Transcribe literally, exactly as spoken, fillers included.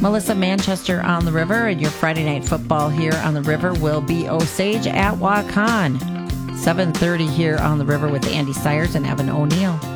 Melissa Manchester on the River, and your Friday night football here on the River will be Osage at Waukon. seven thirty here on the River with Andy Sires and Evan O'Neill.